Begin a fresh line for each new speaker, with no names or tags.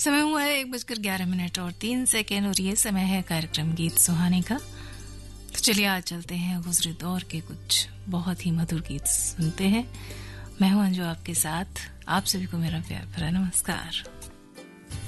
समय हुआ है 1:11 और 3 सेकेंड और ये समय है कार्यक्रम गीत सुहाने का। तो चलिए आज चलते हैं गुजरे दौर के कुछ बहुत ही मधुर गीत सुनते हैं। मैं हूं अंजू आपके साथ। आप सभी को मेरा प्यार भरा नमस्कार।